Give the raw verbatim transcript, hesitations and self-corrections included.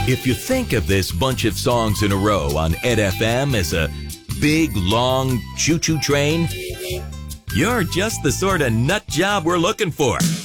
If you think of this bunch of songs in a row on Ed F M as a big, long choo-choo train, you're just the sort of nut job we're looking for.